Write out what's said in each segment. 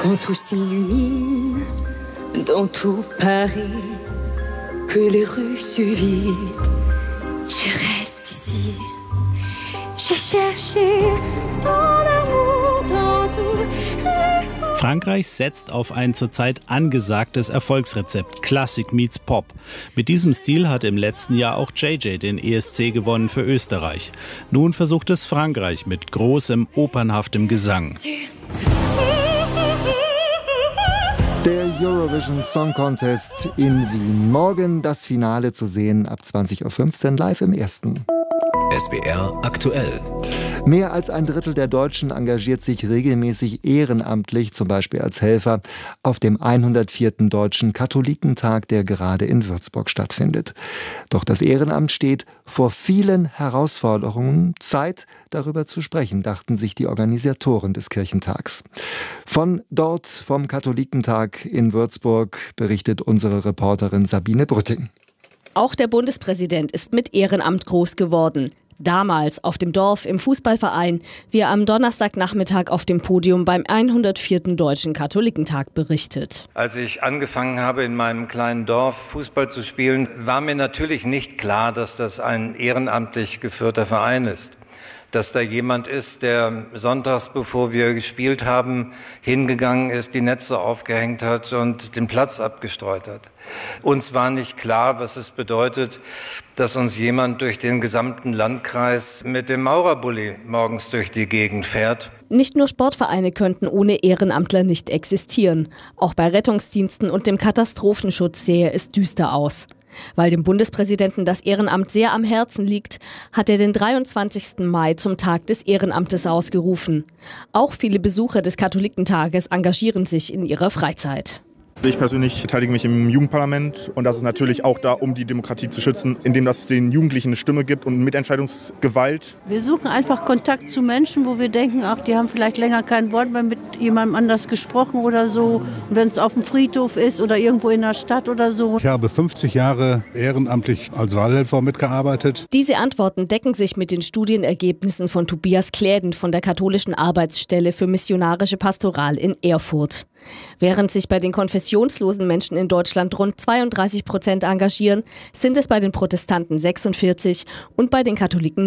Quand tout s'illumine dans tout Paris, que les rues se vident, je reste ici. J'ai cherché ton amour dans tout. Frankreich setzt auf ein zurzeit angesagtes Erfolgsrezept, Classic meets Pop. Mit diesem Stil hat im letzten Jahr auch JJ den ESC gewonnen für Österreich. Nun versucht es Frankreich mit großem, opernhaftem Gesang. Der Eurovision Song Contest in Wien. Morgen das Finale zu sehen ab 20.15 Uhr live im Ersten. SWR aktuell. Mehr als ein Drittel der Deutschen engagiert sich regelmäßig ehrenamtlich, zum Beispiel als Helfer, auf dem 104. Deutschen Katholikentag, der gerade in Würzburg stattfindet. Doch das Ehrenamt steht vor vielen Herausforderungen. Zeit, darüber zu sprechen, dachten sich die Organisatoren des Kirchentags. Von dort, vom Katholikentag in Würzburg, berichtet unsere Reporterin Sabine Brütting. Auch der Bundespräsident ist mit Ehrenamt groß geworden. Damals auf dem Dorf im Fußballverein, wie er am Donnerstagnachmittag auf dem Podium beim 104. Deutschen Katholikentag berichtet. Als ich angefangen habe, in meinem kleinen Dorf Fußball zu spielen, war mir natürlich nicht klar, dass das ein ehrenamtlich geführter Verein ist. Dass da jemand ist, der sonntags, bevor wir gespielt haben, hingegangen ist, die Netze aufgehängt hat und den Platz abgestreut hat. Uns war nicht klar, was es bedeutet, dass uns jemand durch den gesamten Landkreis mit dem Maurerbully morgens durch die Gegend fährt. Nicht nur Sportvereine könnten ohne Ehrenamtler nicht existieren. Auch bei Rettungsdiensten und dem Katastrophenschutz sähe es düster aus. Weil dem Bundespräsidenten das Ehrenamt sehr am Herzen liegt, hat er den 23. Mai zum Tag des Ehrenamtes ausgerufen. Auch viele Besucher des Katholikentages engagieren sich in ihrer Freizeit. Ich persönlich beteilige mich im Jugendparlament und das ist natürlich auch da, um die Demokratie zu schützen, indem das den Jugendlichen eine Stimme gibt und Mitentscheidungsgewalt. Wir suchen einfach Kontakt zu Menschen, wo wir denken, ach, die haben vielleicht länger kein Wort mehr mit jemandem anders gesprochen oder so. Und wenn es auf dem Friedhof ist oder irgendwo in der Stadt oder so. Ich habe 50 Jahre ehrenamtlich als Wahlhelfer mitgearbeitet. Diese Antworten decken sich mit den Studienergebnissen von Tobias Kläden von der Katholischen Arbeitsstelle für missionarische Pastoral in Erfurt. Während sich bei den konfessionslosen Menschen in Deutschland rund 32% engagieren, sind es bei den Protestanten 46% und bei den Katholiken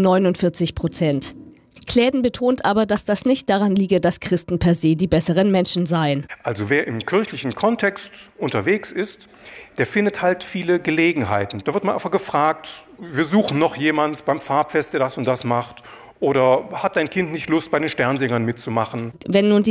49%. Kläden betont aber, dass das nicht daran liege, dass Christen per se die besseren Menschen seien. Also wer im kirchlichen Kontext unterwegs ist, der findet halt viele Gelegenheiten. Da wird man einfach gefragt, wir suchen noch jemanden beim Farbfest, der das und das macht. Oder hat dein Kind nicht Lust, bei den Sternsingern mitzumachen? Wenn nun die